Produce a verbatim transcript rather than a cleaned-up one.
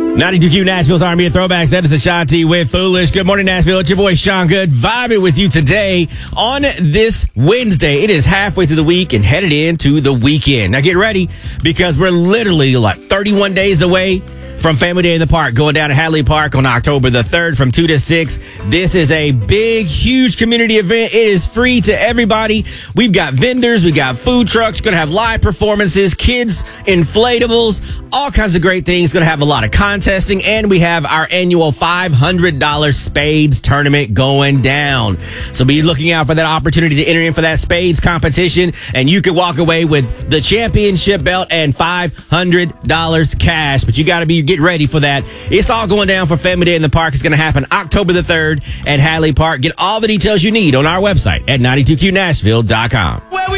ninety-two Q Nashville's Army of Throwbacks. That is Ashanti with Foolish. Good morning, Nashville. It's your boy, Sean Good, vibing with you today on this Wednesday. It is halfway through the week and headed into the weekend. Now get ready because we're literally like thirty-one days away from Family Day in the Park, going down to Hadley Park on October the third from two to six. This is a big, huge community event. It is free to everybody. We've got vendors. We've got food trucks. We're going to have live performances, kids, inflatables, all kinds of great things. Going to have a lot of contesting, and we have our annual five hundred dollars Spades tournament going down. So be looking out for that opportunity to enter in for that Spades competition, and you could walk away with the championship belt and five hundred dollars cash. But you got to be get ready for that. It's all going down for Family Day in the Park. It's going to happen October the third at Hadley Park. Get all the details you need on our website at ninety-two Q Nashville dot com.